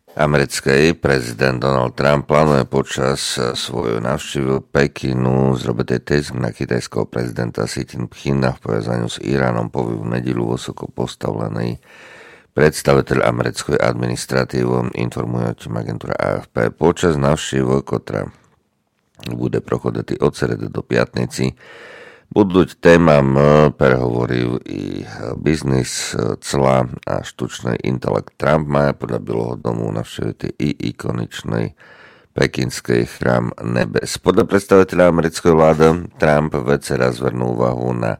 americkej prezident Donald Trump plánuje počas svojho návštevu Pekinu zrobiť tisk na kitajského prezidenta Xi Jinpinga v povezaniu s Iránom povie v nedeľu vysoko postavený predstaviteľ americkej administratívy, informuje tým agentúra AFP. Počas návštevu, ktorá bude prochoditi od srede do pятниci, budú témam prehovorí i biznis, cla a štučný intelekt. Trump má podľa Bieleho domu navštíviť i ikoničnej pekinskej chrám nebes. Podľa predstaviteľa americkej vlády Trump večera zvrnul úvahu na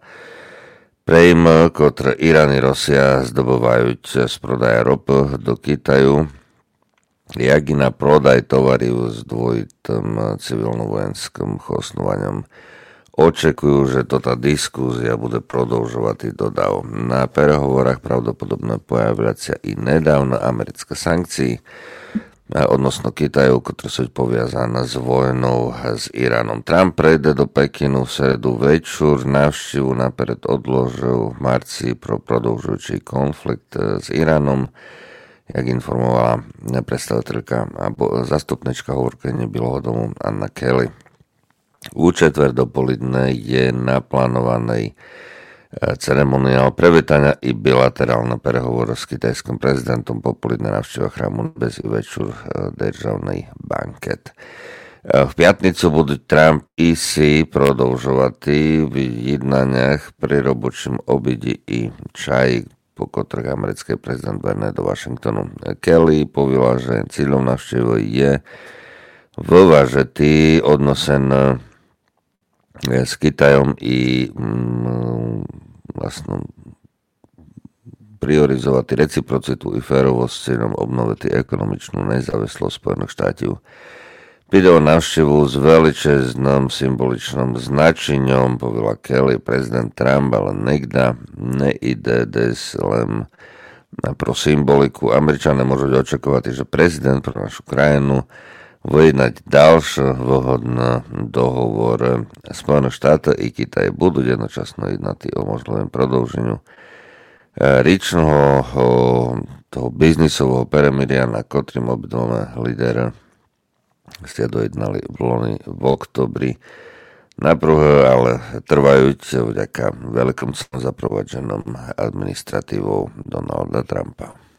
prejm, ktoré Irán i Rusia zdobovajú z prodaja ropy do Kitaju, jak i na prodaj tovarív s dvojitým civilno-vojenským osnovaním. Očekujú, že tá diskúzia bude produžovať i dodav. Na prehovorách pravdepodobne pojaviať sa i nedávno americké sankcie odnosno Kitaju, ktoré sú poviazané s vojnou s Iránom. Trump prejde do Pekinu v sredu večer, návštevu napred odložil v marci pro produžujúci konflikt s Iránom, jak informovala predstaviteľka a zastupnička hovorkyne Bieleho domu Anna Kelly. U četvrť dopoledne je naplánovaný ceremoniál privítania i bilaterálne prehovory s kitajským prezidentom, popoludne návšteva chrámu bez i večer državný banket. V pятницу budú Trump i Xi продовжувати v jednaniach pri robočím obedi i čaj, po ktorých americký prezident verné do Washingtonu. Kelly povedala, že cieľom návštevy je vyvážiť odnosen s Kitajom i vlastne priorizovať reciprocitu i férovosť s cieľom obnoviť ekonomičnú nezávislosť Spojených štátov. Video návštevu s veličezným symboličným značením, povedala Kelly, prezident Trump, ale nikda nejde des len pro symboliku. Američané môžu očakovať, že prezident pre našu krajinu vyjednať ďalší vhodný dohovor. Spojené štáty i Kitaj budú jednočasno jednať o možnom prodĺženiu ričného toho biznisového peremiria, na ktorým obidva lídere ste dojednali v oktobri. Naprvé, ale trvajúce vďaka veľkom zaprovadženom administratívou Donalda Trumpa.